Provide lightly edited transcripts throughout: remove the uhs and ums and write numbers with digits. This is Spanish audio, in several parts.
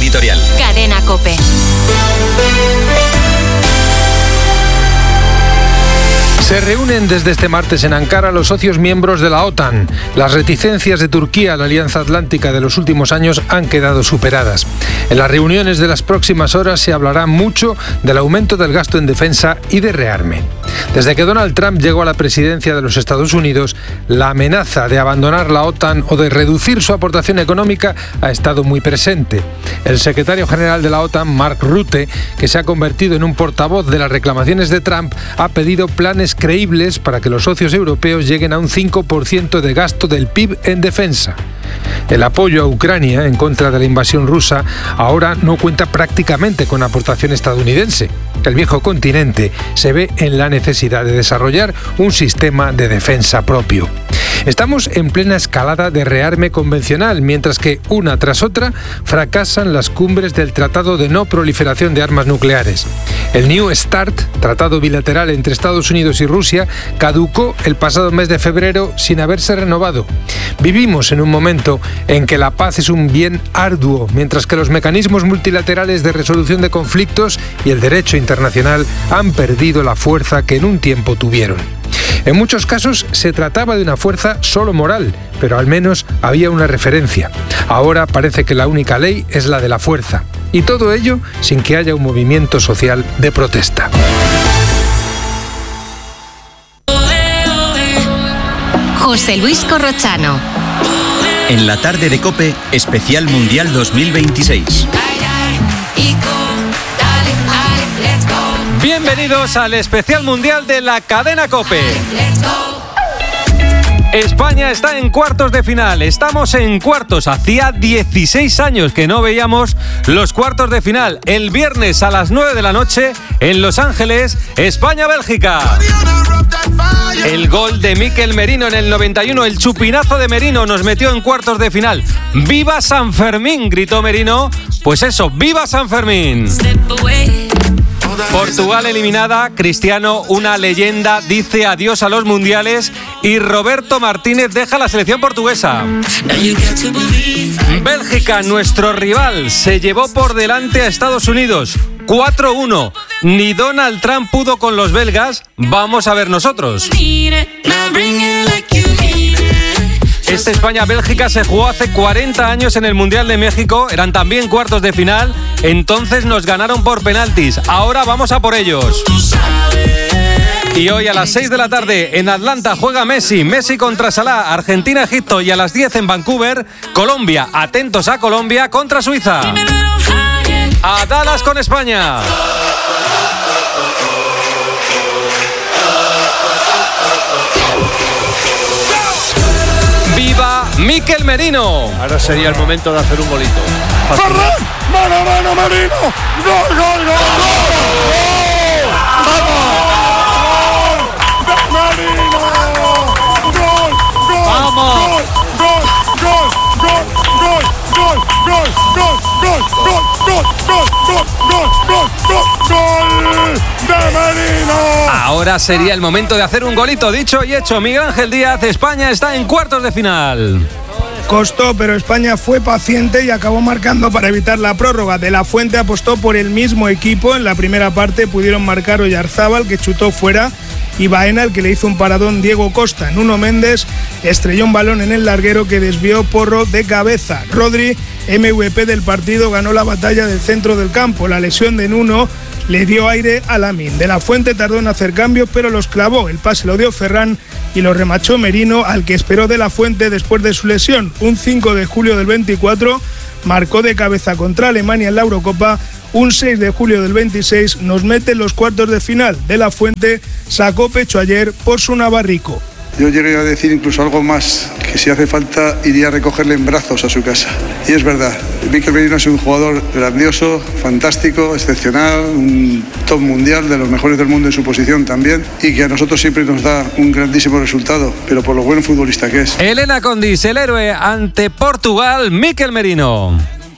editorial. Cadena COPE. Se reúnen desde este martes en Ankara los socios miembros de la OTAN. Las reticencias de Turquía a la Alianza Atlántica de los últimos años han quedado superadas. En las reuniones de las próximas horas se hablará mucho del aumento del gasto en defensa y de rearme. Desde que Donald Trump llegó a la presidencia de los Estados Unidos, la amenaza de abandonar la OTAN o de reducir su aportación económica ha estado muy presente. El secretario general de la OTAN, Mark Rutte, que se ha convertido en un portavoz de las reclamaciones de Trump, ha pedido planes creíbles para que los socios europeos lleguen a un 5% de gasto del PIB en defensa. El apoyo a Ucrania en contra de la invasión rusa ahora no cuenta prácticamente con aportación estadounidense. El viejo continente se ve en la necesidad de desarrollar un sistema de defensa propio. Estamos en plena escalada de rearme convencional, mientras que, una tras otra, fracasan las cumbres del Tratado de No Proliferación de Armas Nucleares. El New START, tratado bilateral entre Estados Unidos y Rusia, caducó el pasado mes de febrero sin haberse renovado. Vivimos en un momento en que la paz es un bien arduo, mientras que los mecanismos multilaterales de resolución de conflictos y el derecho internacional han perdido la fuerza que en un tiempo tuvieron. En muchos casos se trataba de una fuerza solo moral, pero al menos había una referencia. Ahora parece que la única ley es la de la fuerza. Y todo ello sin que haya un movimiento social de protesta. José Luis Corrochano. En la tarde de COPE, especial Mundial 2026. Bienvenidos al especial mundial de la cadena COPE. España está en cuartos de final. Estamos en cuartos. Hacía 16 años que no veíamos los cuartos de final. El viernes a las 9 de la noche en Los Ángeles, España-Bélgica. El gol de Mikel Merino en el 91, el chupinazo de Merino nos metió en cuartos de final. ¡Viva San Fermín!, gritó Merino. Pues eso, ¡viva San Fermín! Portugal eliminada, Cristiano, una leyenda, dice adiós a los mundiales y Roberto Martínez deja la selección portuguesa. Bélgica, nuestro rival, se llevó por delante a Estados Unidos, 4-1. Ni Donald Trump pudo con los belgas, vamos a ver nosotros. Este España-Bélgica se jugó hace 40 años en el Mundial de México, eran también cuartos de final, entonces nos ganaron por penaltis, ahora vamos a por ellos. Y hoy a las 6 de la tarde en Atlanta juega Messi contra Salah, Argentina-Egipto, y a las 10 en Vancouver, Colombia, atentos a Colombia contra Suiza. A Dallas con España. ¡Viva Mikel Merino! Ahora sería el momento de hacer un golito. ¡Ferran! ¡Mano a mano, Merino! ¡Gol, gol, gol, gol! ¡Vamos! ¡Gol! ¡Merino! ¡Gol! ¡Gol! ¡Vamos! ¡Gol! ¡Gol! ¡Gol! ¡Gol! ¡Gol! ¡Gol! ¡Gol! ¡Gol! ¡Gol! ¡Gol! ¡Gol! ¡Gol! ¡Gol! ¡Gol! ¡Gol! ¡De Merino! Ahora sería el momento de hacer un golito. Dicho y hecho, Miguel Ángel Díaz, España está en cuartos de final. Costó, pero España fue paciente y acabó marcando para evitar la prórroga. De la Fuente apostó por el mismo equipo. En la primera parte pudieron marcar Oyarzábal, que chutó fuera, y Baena, el que le hizo un paradón Diego Costa. Nuno Méndez estrelló un balón en el larguero que desvió Porro de cabeza. Rodri, MVP del partido, ganó la batalla del centro del campo. La lesión de Nuno le dio aire a Lamine. De la Fuente tardó en hacer cambios, pero los clavó. El pase lo dio Ferran y lo remachó Merino, al que esperó De la Fuente después de su lesión. Un 5 de julio del 24 marcó de cabeza contra Alemania en la Eurocopa. Un 6 de julio del 26 nos mete en los cuartos de final. De la Fuente sacó pecho ayer por su navarrico. Yo llegué a decir incluso algo más, que si hace falta iría a recogerle en brazos a su casa. Y es verdad, Mikel Merino es un jugador grandioso, fantástico, excepcional, un top mundial, de los mejores del mundo en su posición también, y que a nosotros siempre nos da un grandísimo resultado, pero por lo buen futbolista que es. Elena Condis, el héroe ante Portugal, Mikel Merino.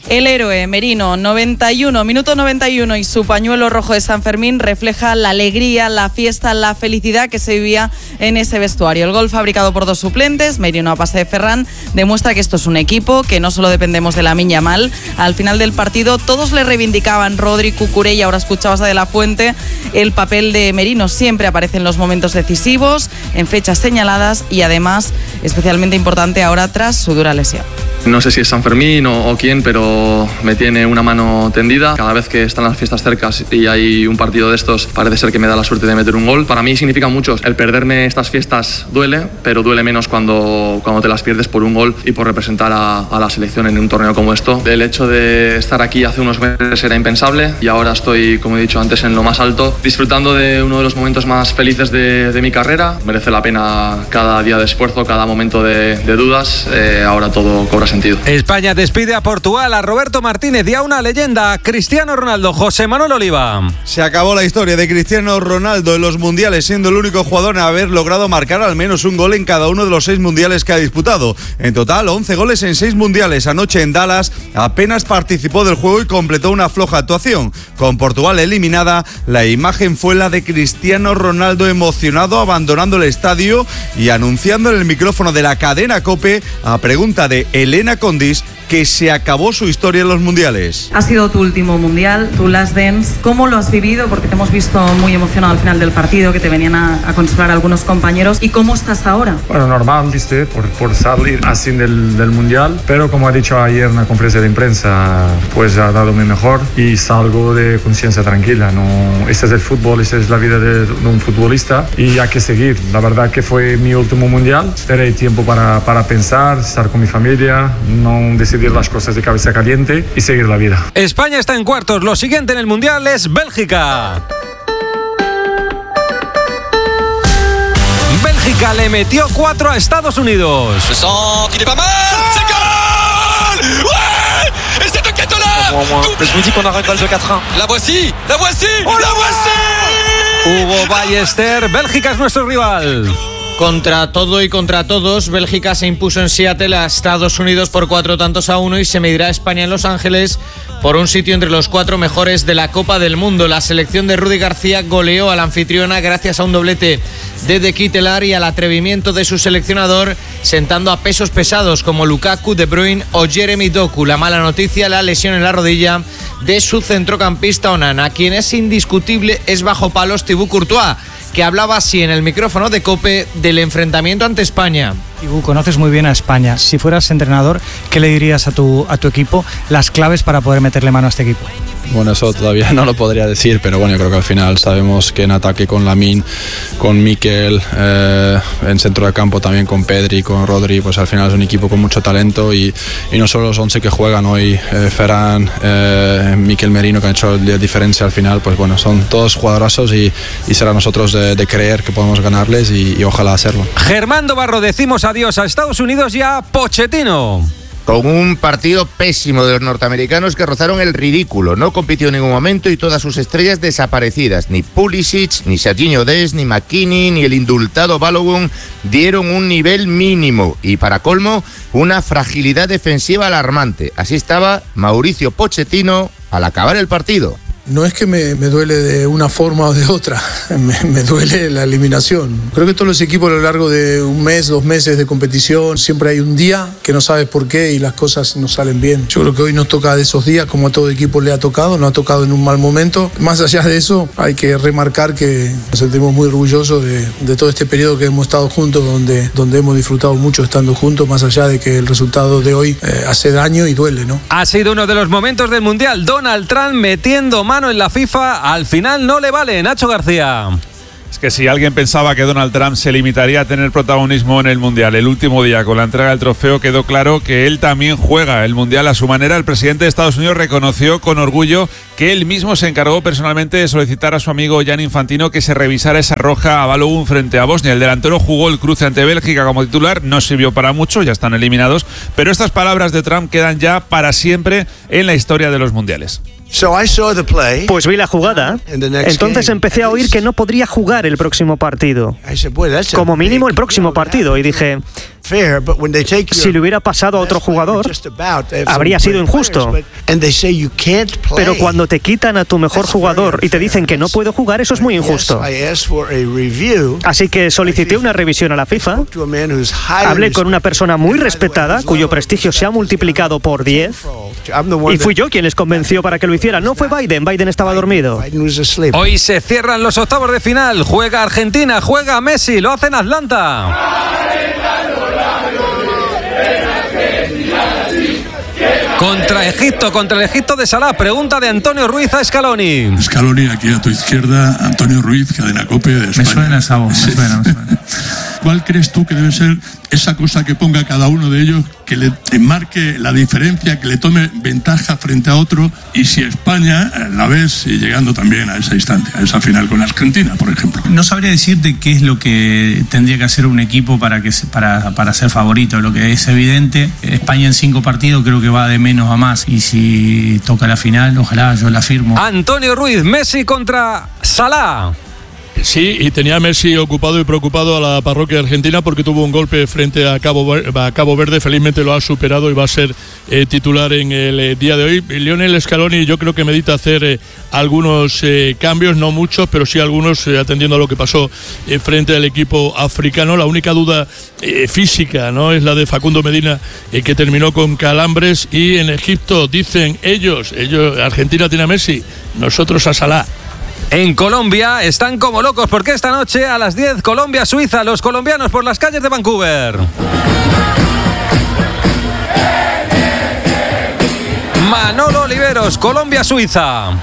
El héroe Merino, minuto 91, y su pañuelo rojo de San Fermín refleja la alegría, la fiesta, la felicidad que se vivía en ese vestuario. El gol fabricado por dos suplentes, Merino a pase de Ferran, demuestra que esto es un equipo, que no solo dependemos de Lamine Yamal. Al final del partido todos le reivindicaban, Rodri, Cucurella, ahora escuchabas a De La Fuente, el papel de Merino siempre aparece en los momentos decisivos, en fechas señaladas y además especialmente importante ahora tras su dura lesión. No sé si es San Fermín o quién, pero me tiene una mano tendida. Cada vez que están las fiestas cerca y hay un partido de estos, parece ser que me da la suerte de meter un gol. Para mí significa mucho. El perderme estas fiestas duele, pero duele menos cuando te las pierdes por un gol y por representar a la selección en un torneo como esto. El hecho de estar aquí hace unos meses era impensable y ahora estoy, como he dicho antes, en lo más alto, disfrutando de uno de los momentos más felices de mi carrera. Merece la pena cada día de esfuerzo, cada momento de dudas. Ahora todo cobra sentido. España despide a Portugal, a Roberto Martínez y a una leyenda, Cristiano Ronaldo. José Manuel Oliva. Se acabó la historia de Cristiano Ronaldo en los mundiales, siendo el único jugador en haber logrado marcar al menos un gol en cada uno de los 6 mundiales que ha disputado. En total, 11 goles en 6 mundiales. Anoche en Dallas apenas participó del juego y completó una floja actuación. Con Portugal eliminada, la imagen fue la de Cristiano Ronaldo emocionado, abandonando el estadio y anunciando en el micrófono de la cadena COPE, a pregunta de Elena Condis, que se acabó su historia en los mundiales. Ha sido tu último mundial, tu last dance. ¿Cómo lo has vivido? Porque te hemos visto muy emocionado al final del partido, que te venían a consolar algunos compañeros. ¿Y cómo estás ahora? Bueno, normal, viste, por salir así del mundial. Pero como ha dicho ayer en la conferencia de prensa, pues ha dado mi mejor y salgo de conciencia tranquila. No, este es el fútbol, esta es la vida de un futbolista y hay que seguir. La verdad que fue mi último mundial. Esperé tiempo para pensar, estar con mi familia, no decidir las cosas de cabeza caliente y seguir la vida. España está en cuartos. Lo siguiente en el Mundial es Bélgica. Bélgica le metió 4 a Estados Unidos. Hugo Ballester, Bélgica es nuestro rival. Contra todo y contra todos, Bélgica se impuso en Seattle a Estados Unidos por 4-1 y se medirá a España en Los Ángeles por un sitio entre los 4 mejores de la Copa del Mundo. La selección de Rudi García goleó a la anfitriona gracias a un doblete de De Ketelaere y al atrevimiento de su seleccionador, sentando a pesos pesados como Lukaku, De Bruyne o Jeremy Doku. La mala noticia, la lesión en la rodilla de su centrocampista Onana. Quien es indiscutible es bajo palos Thibaut Courtois, que hablaba así en el micrófono de COPE del enfrentamiento ante España. Thibaut, conoces muy bien a España. Si fueras entrenador, ¿qué le dirías a tu equipo las claves para poder meterle mano a este equipo? Bueno, eso todavía no lo podría decir, pero bueno, yo creo que al final sabemos que en ataque con Lamine, con Mikel, en centro de campo también con Pedri, con Rodri, pues al final es un equipo con mucho talento y no solo los 11 que juegan hoy, Ferran, Mikel Merino, que han hecho la diferencia al final, pues bueno, son todos jugadorazos y será nosotros de creer que podemos ganarles y ojalá hacerlo. Germán Barro, decimos adiós a Estados Unidos y a Pochettino. Con un partido pésimo de los norteamericanos que rozaron el ridículo. No compitió en ningún momento y todas sus estrellas desaparecidas. Ni Pulisic, ni Serginho Dest, ni McKinney, ni el indultado Balogun dieron un nivel mínimo. Y para colmo, una fragilidad defensiva alarmante. Así estaba Mauricio Pochettino al acabar el partido. No es que me duele de una forma o de otra, me duele la eliminación. Creo que todos los equipos a lo largo de un mes, 2 meses de competición, siempre hay un día que no sabes por qué y las cosas no salen bien. Yo creo que hoy nos toca de esos días, como a todo equipo le ha tocado, nos ha tocado en un mal momento. Más allá de eso, hay que remarcar que nos sentimos muy orgullosos de todo este periodo que hemos estado juntos, donde hemos disfrutado mucho estando juntos, más allá de que el resultado de hoy hace daño y duele, ¿no? Ha sido uno de los momentos del Mundial. Donald Trump metiendo mano en la FIFA, al final no le vale. Nacho García. Es que si alguien pensaba que Donald Trump se limitaría a tener protagonismo en el Mundial, el último día con la entrega del trofeo quedó claro que él también juega el Mundial a su manera. El presidente de Estados Unidos reconoció con orgullo que él mismo se encargó personalmente de solicitar a su amigo Gianni Infantino que se revisara esa roja a Balogun frente a Bosnia. El delantero jugó el cruce ante Bélgica como titular, no sirvió para mucho, ya están eliminados, pero estas palabras de Trump quedan ya para siempre en la historia de los mundiales. Pues vi la jugada. Entonces empecé a oír que no podría jugar el próximo partido. Como mínimo el próximo partido. Y dije, Si le hubiera pasado a otro jugador, habría sido injusto. Pero cuando te quitan a tu mejor jugador y te dicen que no puede jugar, eso es muy injusto. Así que solicité una revisión a la FIFA. Hablé con una persona muy respetada, cuyo prestigio se ha multiplicado por 10. Y fui yo quien les convenció para que lo hicieran. No fue Biden. Biden estaba dormido. Hoy se cierran los octavos de final. Juega Argentina, juega Messi. Lo hace en Atlanta. Contra el Egipto de Salah. Pregunta de Antonio Ruiz a Scaloni. Scaloni, aquí a tu izquierda, Antonio Ruiz, Cadena COPE de España. Me suena esa voz, me suena. ¿Cuál crees tú que debe ser esa cosa que ponga cada uno de ellos, que le marque la diferencia, que le tome ventaja frente a otro? Y si España la ves llegando también a esa instancia, a esa final con Argentina, por ejemplo. No sabría decirte qué es lo que tendría que hacer un equipo para ser favorito. Lo que es evidente, España en 5 partidos creo que va de menos a más. Y si toca la final, ojalá, yo la firmo. Antonio Ruiz, Messi contra Salah. Sí, y tenía a Messi ocupado y preocupado a la parroquia argentina porque tuvo un golpe frente a Cabo Verde. Felizmente lo ha superado y va a ser titular en el día de hoy. Lionel Scaloni yo creo que medita hacer algunos cambios, no muchos, pero sí algunos, atendiendo a lo que pasó frente al equipo africano. La única duda física, ¿no?, es la de Facundo Medina, que terminó con calambres. Y en Egipto dicen ellos, Argentina tiene a Messi, nosotros a Salah. En Colombia están como locos porque esta noche a las 10 Colombia-Suiza, los colombianos por las calles de Vancouver. Manolo Oliveros, Colombia-Suiza.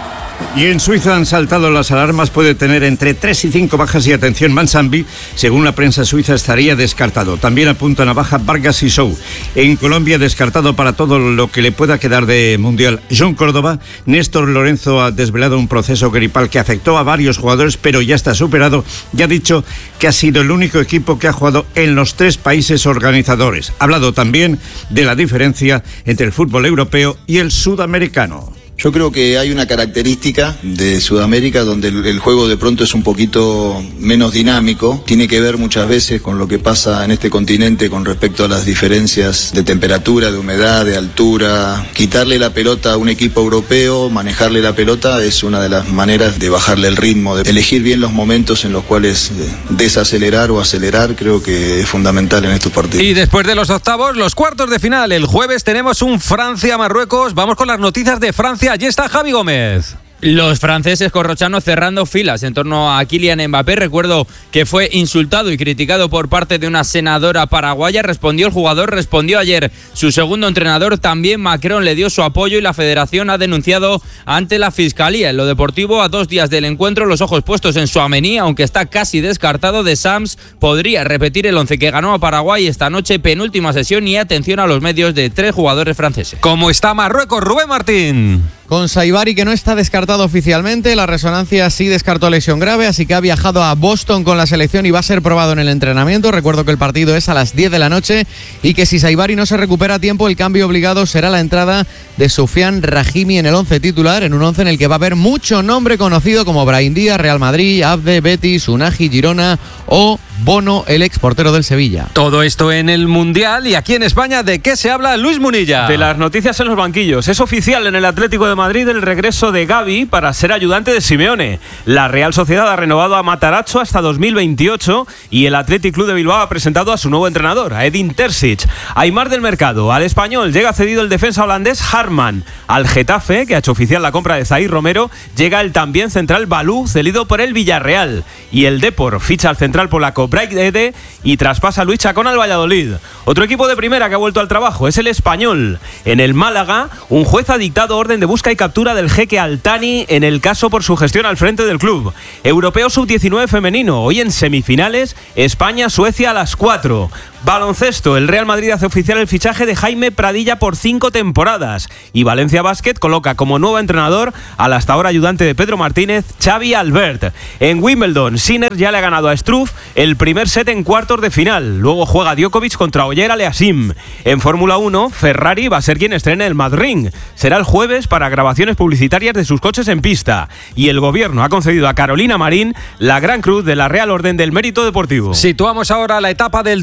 Y en Suiza han saltado las alarmas, puede tener entre 3 y 5 bajas y atención Mansambi, según la prensa suiza estaría descartado. También apuntan a baja Vargas y Sou. En Colombia descartado para todo lo que le pueda quedar de Mundial John Córdoba. Néstor Lorenzo ha desvelado un proceso gripal que afectó a varios jugadores, pero ya está superado. Ya ha dicho que ha sido el único equipo que ha jugado en los 3 países organizadores. Ha hablado también de la diferencia entre el fútbol europeo y el sudamericano. Yo creo que hay una característica de Sudamérica donde el juego de pronto es un poquito menos dinámico. Tiene que ver muchas veces con lo que pasa en este continente con respecto a las diferencias de temperatura, de humedad, de altura. Quitarle la pelota a un equipo europeo, manejarle la pelota, es una de las maneras de bajarle el ritmo, de elegir bien los momentos en los cuales desacelerar o acelerar. Creo que es fundamental en estos partidos. Y después de los octavos, los cuartos de final. El jueves tenemos un Francia-Marruecos. Vamos con las noticias de Francia. Allí está Javi Gómez. Los franceses, Corrochano, cerrando filas en torno a Kylian Mbappé. Recuerdo que fue insultado y criticado por parte de una senadora paraguaya. Respondió el jugador, respondió ayer su segundo entrenador. También Macron le dio su apoyo y la federación ha denunciado ante la fiscalía. En lo deportivo, a 2 días del encuentro, los ojos puestos en Tchouaméni, aunque está casi descartado. De Sams podría repetir el 11 que ganó a Paraguay esta noche, penúltima sesión, y atención a los medios de 3 jugadores franceses. ¿Cómo está Marruecos, Rubén Martín? Con Saibari, que no está descartado oficialmente, la resonancia sí descartó lesión grave, así que ha viajado a Boston con la selección y va a ser probado en el entrenamiento. Recuerdo que el partido es a las 10 de la noche y que si Saibari no se recupera a tiempo, el cambio obligado será la entrada de Soufiane Rahimi en el 11 titular, en un 11 en el que va a haber mucho nombre conocido como Brahim Díaz, Real Madrid, Abde, Betis, Unagi, Girona o Bono, el ex portero del Sevilla. Todo esto en el Mundial. Y aquí en España, ¿de qué se habla, Luis Munilla? De las noticias en los banquillos. Es oficial en el Atlético de Madrid el regreso de Gavi para ser ayudante de Simeone. La Real Sociedad ha renovado a Matarazzo hasta 2028 y el Athletic Club de Bilbao ha presentado a su nuevo entrenador, a Edin Terzic. Aimar del Mercado. Al Español llega cedido el defensa holandés Harman. Al Getafe, que ha hecho oficial la compra de Zaïr Romero, llega el también central Balú, cedido por el Villarreal. Y el Depor ficha al central polaco Braithwaite y traspasa a Luis Chacón al Valladolid. Otro equipo de primera que ha vuelto al trabajo es el Español. En el Málaga, un juez ha dictado orden de busca y captura del jeque Altani en el caso por su gestión al frente del club. Europeo Sub-19 femenino, hoy en semifinales, España-Suecia a las 4. Baloncesto, el Real Madrid hace oficial el fichaje de Jaime Pradilla por 5 temporadas y Valencia Basket coloca como nuevo entrenador al hasta ahora ayudante de Pedro Martínez, Xavi Albert. En Wimbledon, Sinner ya le ha ganado a Struff el primer set en cuartos de final. Luego juega Djokovic contra Oyer Aliassime. En Fórmula 1, Ferrari va a ser quien estrene el Mad Ring. Será el jueves para grabaciones publicitarias de sus coches en pista. Y el gobierno ha concedido a Carolina Marín la Gran Cruz de la Real Orden del Mérito Deportivo. Situamos ahora la etapa del Tour de Francia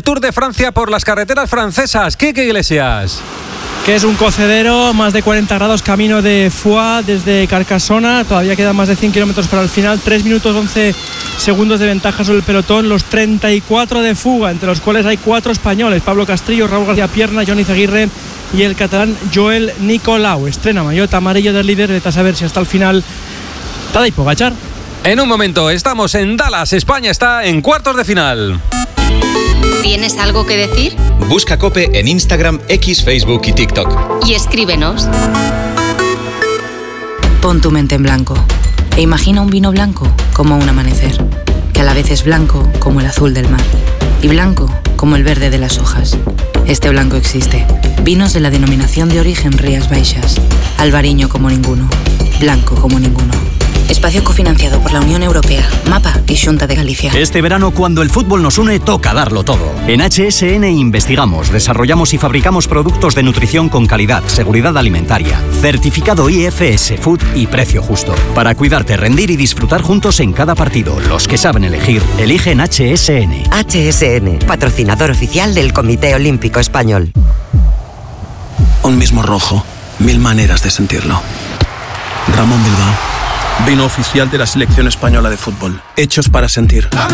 Francia por las carreteras francesas. Quique Iglesias. Que es un cocedero, más de 40 grados, camino de Foix desde Carcassona. Todavía quedan más de 100 kilómetros para el final. 3 minutos 11 segundos de ventaja sobre el pelotón. Los 34 de fuga, entre los cuales hay 4 españoles: Pablo Castrillo, Raúl García Pierna, Johnny Zaguirre y el catalán Joel Nicolau. Estrena maillot amarillo del líder. Vete a saber si hasta el final Tadej Pogačar. En un momento, estamos en Dallas. España está en cuartos de final. ¿Tienes algo que decir? Busca COPE en Instagram, X, Facebook y TikTok. Y escríbenos. Pon tu mente en blanco e imagina un vino blanco como un amanecer, que a la vez es blanco como el azul del mar y blanco como el verde de las hojas. Este blanco existe. Vinos de la denominación de origen Rías Baixas. Albariño como ninguno. Blanco como ninguno. Espacio cofinanciado por la Unión Europea, MAPA y Xunta de Galicia. Este verano, cuando el fútbol nos une, toca darlo todo. En HSN investigamos, desarrollamos y fabricamos productos de nutrición con calidad, seguridad alimentaria, certificado IFS Food y precio justo. Para cuidarte, rendir y disfrutar juntos en cada partido. Los que saben elegir, eligen HSN. HSN, patrocinador oficial del Comité Olímpico Español. Un mismo rojo, 1000 maneras de sentirlo. Ramón Bilbao. Vino oficial de la selección española de fútbol. Hechos para sentir.